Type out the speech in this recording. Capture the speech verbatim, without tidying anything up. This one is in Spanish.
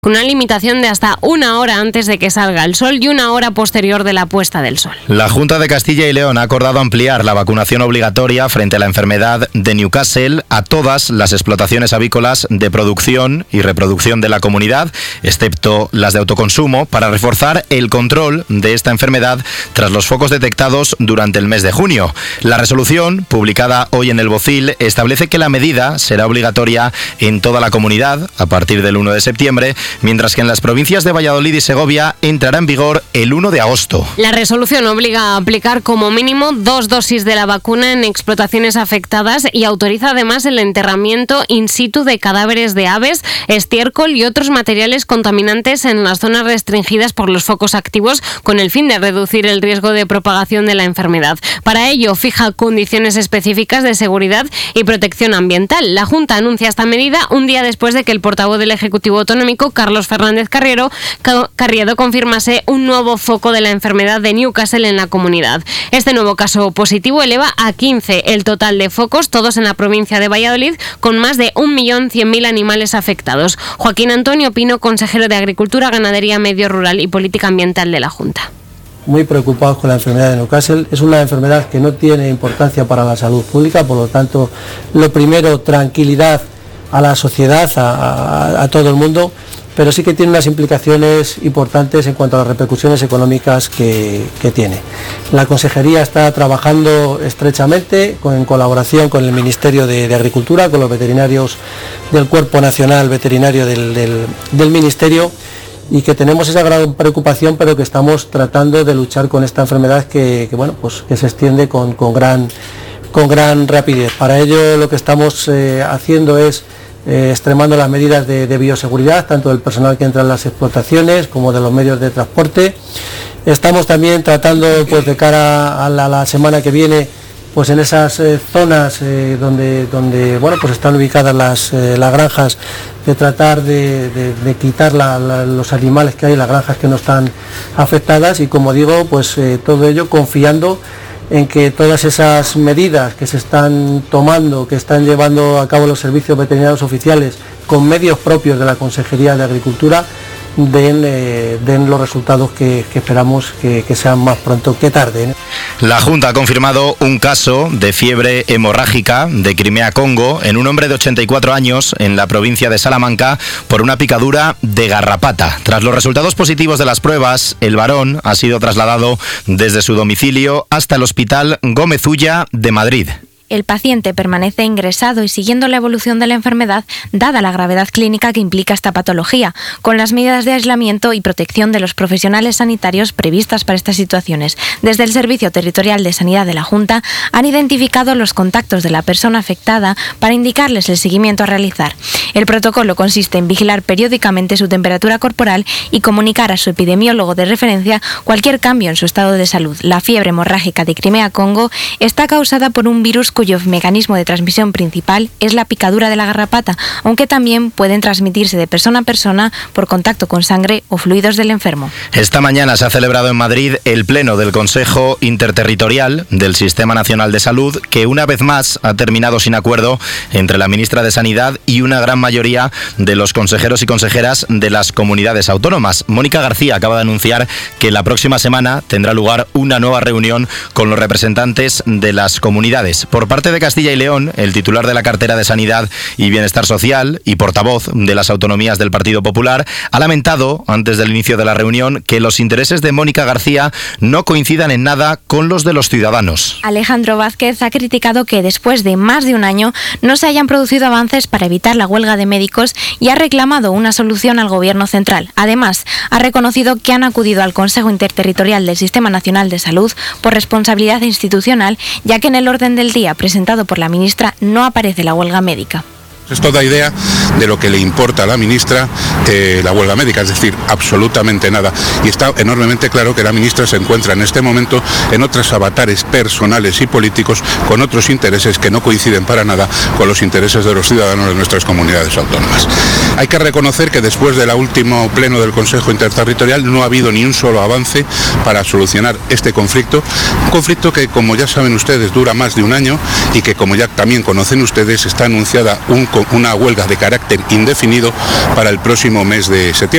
con una limitación de hasta una hora antes de que salga el sol y una hora posterior de la puesta del sol. La Junta de Castilla y León ha acordado ampliar la vacunación obligatoria frente a la enfermedad de Newcastle a todas las explotaciones avícolas de producción y reproducción de la comunidad, excepto las de autoconsumo, para reforzar el control de esta enfermedad tras los focos detectados durante el mes de junio. La resolución, publicada hoy en el Bocil, establece que la medida será obligatoria en toda la comunidad a partir del uno de septiembre, mientras que en las provincias de Valladolid y Segovia entrará en vigor el uno de agosto. La resolución obliga a aplicar como mínimo dos dosis de la vacuna en explotaciones afectadas y autoriza además el enterramiento in situ de cadáveres de aves, estiércol y otros materiales contaminantes en las zonas restringidas por los focos activos, con el fin de reducir el riesgo de propagación de la enfermedad. Para ello, fija condiciones específicas de seguridad y protección ambiental. La Junta anuncia esta medida un día después de que el portavoz del Ejecutivo Autonómico, Carlos Fernández Carriero, Carriedo, confirmase un nuevo foco de la enfermedad de Newcastle en la comunidad. Este nuevo caso positivo eleva a quince el total de focos, todos en la provincia de Valladolid, con más de un millón cien mil animales afectados. Joaquín Antonio Pino, consejero de Agricultura, Ganadería, Medio Rural y Política Ambiental de la Junta. Muy preocupados con la enfermedad de Newcastle. Es una enfermedad que no tiene importancia para la salud pública, por lo tanto, lo primero, tranquilidad a la sociedad, a, a, a todo el mundo, pero sí que tiene unas implicaciones importantes en cuanto a las repercusiones económicas que, que tiene. La Consejería está trabajando estrechamente con, en colaboración con el Ministerio de, de Agricultura, con los veterinarios del Cuerpo Nacional Veterinario del, del, del Ministerio, y que tenemos esa gran preocupación, pero que estamos tratando de luchar con esta enfermedad que, que, bueno, pues, que se extiende con, con, gran, con gran rapidez. Para ello lo que estamos eh, haciendo es Eh, extremando las medidas de, de bioseguridad, tanto del personal que entra en las explotaciones como de los medios de transporte. Estamos también tratando, pues de cara a la, la semana que viene, pues en esas eh, zonas eh, donde, donde bueno, pues están ubicadas las, eh, las granjas, de tratar de, de, de quitar la, la, los animales que hay, las granjas que no están afectadas, y como digo, pues eh, todo ello confiando en que todas esas medidas que se están tomando, que están llevando a cabo los servicios veterinarios oficiales con medios propios de la Consejería de Agricultura, den, eh, den los resultados que, que esperamos que, que sean más pronto que tarde, ¿eh? La Junta ha confirmado un caso de fiebre hemorrágica de Crimea-Congo en un hombre de ochenta y cuatro años en la provincia de Salamanca por una picadura de garrapata. Tras los resultados positivos de las pruebas, el varón ha sido trasladado desde su domicilio hasta el Hospital Gómez Ulla de Madrid. El paciente permanece ingresado y siguiendo la evolución de la enfermedad, dada la gravedad clínica que implica esta patología, con las medidas de aislamiento y protección de los profesionales sanitarios previstas para estas situaciones. Desde el Servicio Territorial de Sanidad de la Junta han identificado los contactos de la persona afectada para indicarles el seguimiento a realizar. El protocolo consiste en vigilar periódicamente su temperatura corporal y comunicar a su epidemiólogo de referencia cualquier cambio en su estado de salud. La fiebre hemorrágica de Crimea-Congo está causada por un virus cuyo mecanismo de transmisión principal es la picadura de la garrapata, aunque también pueden transmitirse de persona a persona por contacto con sangre o fluidos del enfermo. Esta mañana se ha celebrado en Madrid el pleno del Consejo Interterritorial del Sistema Nacional de Salud, que una vez más ha terminado sin acuerdo entre la ministra de Sanidad y una gran mayoría de los consejeros y consejeras de las comunidades autónomas. Mónica García acaba de anunciar que la próxima semana tendrá lugar una nueva reunión con los representantes de las comunidades. Por parte de Castilla y León, el titular de la cartera de Sanidad y Bienestar Social y portavoz de las autonomías del Partido Popular ha lamentado, antes del inicio de la reunión, que los intereses de Mónica García no coincidan en nada con los de los ciudadanos. Alejandro Vázquez ha criticado que después de más de un año no se hayan producido avances para evitar la huelga de médicos y ha reclamado una solución al Gobierno central. Además, ha reconocido que han acudido al Consejo Interterritorial del Sistema Nacional de Salud por responsabilidad institucional, ya que en el orden del día presentado por la ministra no aparece la huelga médica. Esto da idea de lo que le importa a la ministra eh, la huelga médica, es decir, absolutamente nada. Y está enormemente claro que la ministra se encuentra en este momento en otros avatares personales y políticos con otros intereses que no coinciden para nada con los intereses de los ciudadanos de nuestras comunidades autónomas. Hay que reconocer que después del último pleno del Consejo Interterritorial no ha habido ni un solo avance para solucionar este conflicto, un conflicto que, como ya saben ustedes, dura más de un año y que, como ya también conocen ustedes, está anunciada un una huelga de carácter indefinido para el próximo mes de septiembre.